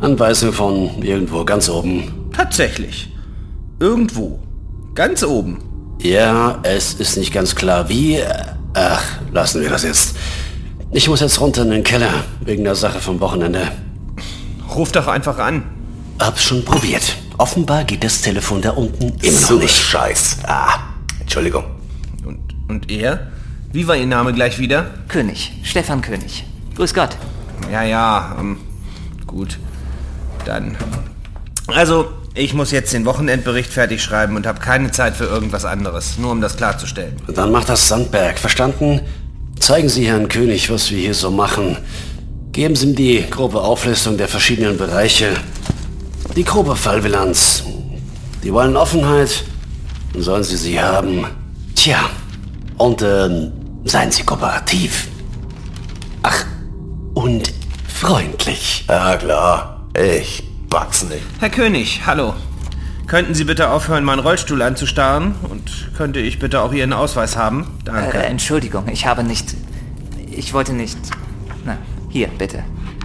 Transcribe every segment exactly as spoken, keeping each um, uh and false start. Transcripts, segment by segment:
Anweisung von irgendwo ganz oben. Tatsächlich. Irgendwo. Ganz oben. Ja, es ist nicht ganz klar wie. Ach, lassen wir das jetzt. Ich muss jetzt runter in den Keller, wegen der Sache vom Wochenende. Ruf doch einfach an. Hab's schon probiert. Offenbar geht das Telefon da unten immer noch So nicht. Scheiß. Ah, Entschuldigung. Und, und er? Wie war Ihr Name gleich wieder? König. Stefan König. Grüß Gott. Ja, ja, ähm, gut. Dann. Also, ich muss jetzt den Wochenendbericht fertig schreiben und habe keine Zeit für irgendwas anderes. Nur um das klarzustellen. Dann macht das Sandberg, verstanden? Zeigen Sie Herrn König, was wir hier so machen. Geben Sie ihm die grobe Auflistung der verschiedenen Bereiche. Die grobe Fallbilanz. Die wollen Offenheit, dann sollen Sie sie haben. Tja, und ähm, seien Sie kooperativ. Ach, und freundlich. Ja, klar. Ich pack's nicht. Herr König, hallo. Könnten Sie bitte aufhören, meinen Rollstuhl anzustarren? Und könnte ich bitte auch Ihren Ausweis haben? Danke. Äh, Entschuldigung, ich habe nicht... Ich wollte nicht... Na, hier, bitte.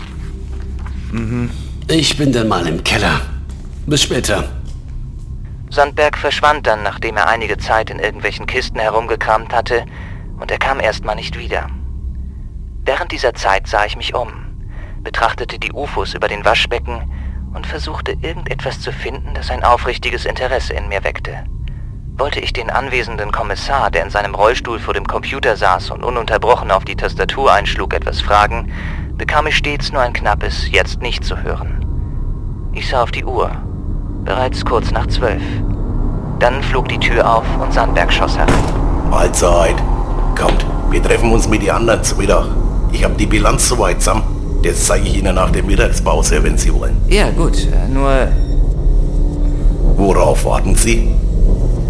Mhm. Ich bin dann mal im Keller. Bis später. Sandberg verschwand dann, nachdem er einige Zeit in irgendwelchen Kisten herumgekramt hatte, und er kam erstmal nicht wieder. Während dieser Zeit sah ich mich um, betrachtete die U F Os über den Waschbecken und versuchte irgendetwas zu finden, das ein aufrichtiges Interesse in mir weckte. Wollte ich den anwesenden Kommissar, der in seinem Rollstuhl vor dem Computer saß und ununterbrochen auf die Tastatur einschlug, etwas fragen, bekam ich stets nur ein knappes Jetzt nicht zu hören. Ich sah auf die Uhr. Bereits kurz nach zwölf. Dann flog die Tür auf und Sandberg schoss herein. Mahlzeit. Kommt, wir treffen uns mit den anderen zu Mittag. Ich habe die Bilanz soweit zusammen. Das zeige ich Ihnen nach der Mittagspause, wenn Sie wollen. Ja, gut, nur... Worauf warten Sie?